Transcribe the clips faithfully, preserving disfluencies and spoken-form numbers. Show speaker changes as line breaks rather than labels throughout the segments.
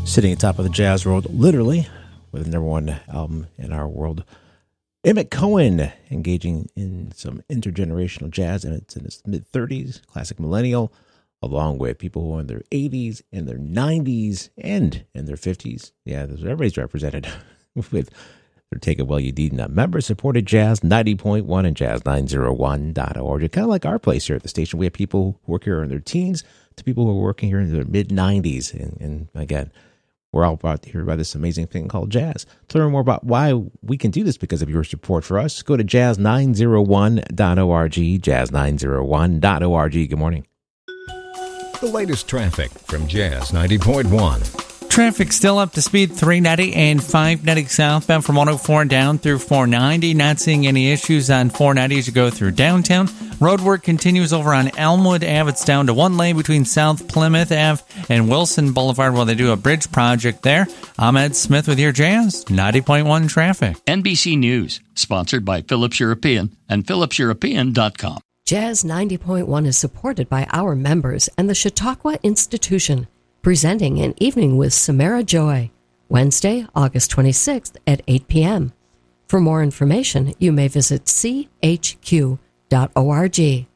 Sitting atop of the jazz world, literally, with the number one album in our world, Emmett Cohen, engaging in some intergenerational jazz, and it's in his mid-thirties, classic millennial, along with people who are in their eighties, in their nineties, and in their fifties. Yeah, everybody's represented with their Take It Well You Need. Member-supported jazz, ninety point one and jazz nine oh one dot org. Kind of like our place here at the station. We have people who work here in their teens to people who are working here in their mid-nineties. And, and again, we're all about to hear about this amazing thing called jazz. To learn more about why we can do this because of your support for us, go to jazz nine oh one dot org, jazz nine oh one dot org. Good morning.
The latest traffic from Jazz ninety point one.
Traffic still up to speed, three ninety and five ninety southbound from one oh four down through four ninety. Not seeing any issues on four ninety as you go through downtown. Road work continues over on Elmwood Ave. It's down to one lane between South Plymouth Ave and Wilson Boulevard while they do a bridge project there. I'm Ed Smith with your Jazz ninety point one traffic.
N B C News, sponsored by Phillips European and phillips european dot com.
Jazz ninety point one is supported by our members and the Chautauqua Institution, presenting an evening with Samara Joy, Wednesday, August twenty-sixth at eight p.m. For more information, you may visit c h q dot org.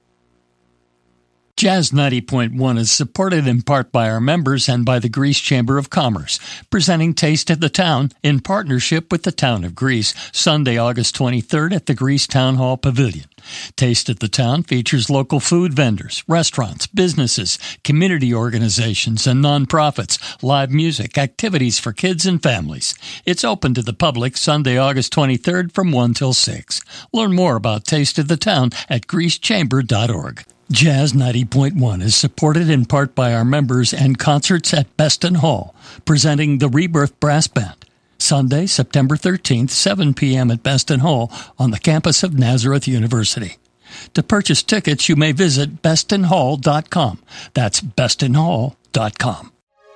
Jazz ninety point one is supported in part by our members and by the Greece Chamber of Commerce, presenting Taste of the Town in partnership with the Town of Greece, Sunday, August twenty-third at the Greece Town Hall Pavilion. Taste of the Town features local food vendors, restaurants, businesses, community organizations, and nonprofits, live music, activities for kids and families. It's open to the public Sunday, August twenty-third from one till six. Learn more about Taste of the Town at greece chamber dot org. Jazz ninety point one is supported in part by our members and concerts at Beston Hall, presenting the Rebirth Brass Band. Sunday, September thirteenth, seven p.m. at Beston Hall on the campus of Nazareth University. To purchase tickets, you may visit beston hall dot com. That's beston hall dot com.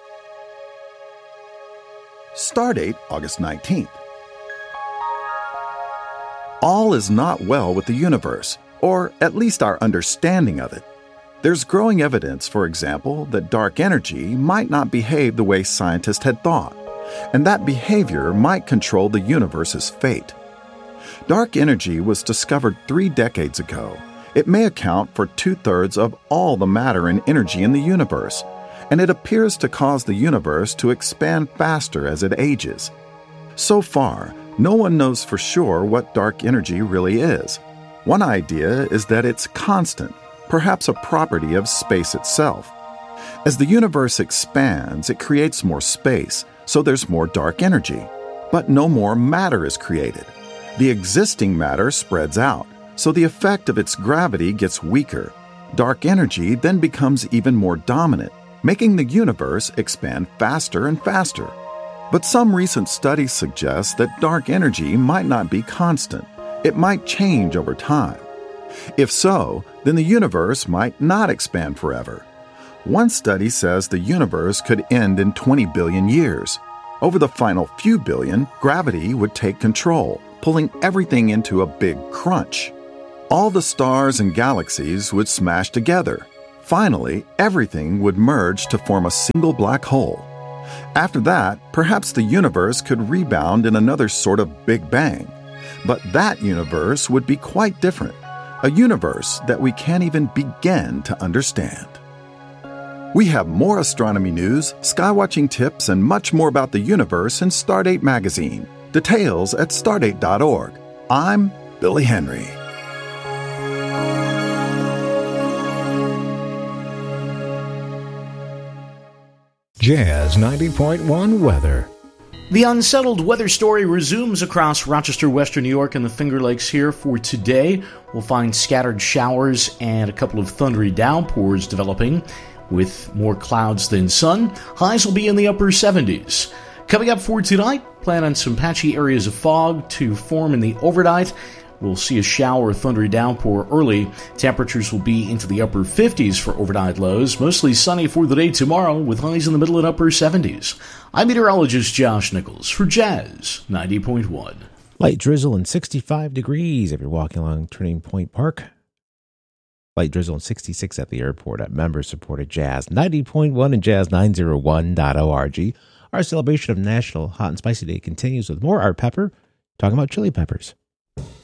Stardate, August nineteenth. All is not well with the universe, or at least our understanding of it. There's growing evidence, for example, that dark energy might not behave the way scientists had thought, and that behavior might control the universe's fate. Dark energy was discovered three decades ago. It may account for two-thirds of all the matter and energy in the universe, and it appears to cause the universe to expand faster as it ages. So far, no one knows for sure what dark energy really is. One idea is that it's constant, perhaps a property of space itself. As the universe expands, it creates more space, so there's more dark energy. But no more matter is created. The existing matter spreads out, so the effect of its gravity gets weaker. Dark energy then becomes even more dominant, making the universe expand faster and faster. But some recent studies suggest that dark energy might not be constant. It might change over time. If so, then the universe might not expand forever. One study says the universe could end in twenty billion years. Over the final few billion, gravity would take control, pulling everything into a big crunch. All the stars and galaxies would smash together. Finally, everything would merge to form a single black hole. After that, perhaps the universe could rebound in another sort of Big Bang. But that universe would be quite different, a universe that we can't even begin to understand. We have more astronomy news, skywatching tips, and much more about the universe in Stardate magazine. Details at stardate dot org. I'm Billy Henry.
Jazz ninety point one weather.
The unsettled weather story resumes across Rochester, Western New York, and the Finger Lakes here for today. We'll find scattered showers and a couple of thundery downpours developing with more clouds than sun. Highs will be in the upper seventies. Coming up for tonight, plan on some patchy areas of fog to form in the overnight. We'll see a shower or thundery downpour early. Temperatures will be into the upper fifties for overnight lows. Mostly sunny for the day tomorrow with highs in the middle and upper seventies. I'm meteorologist Josh Nichols for Jazz ninety point one.
Light drizzle and sixty-five degrees if you're walking along Turning Point Park. Light drizzle and sixty-six at the airport at member-supported Jazz ninety point one and jazz nine oh one dot org. Our celebration of National Hot and Spicy Day continues with more Art Pepper talking about chili peppers.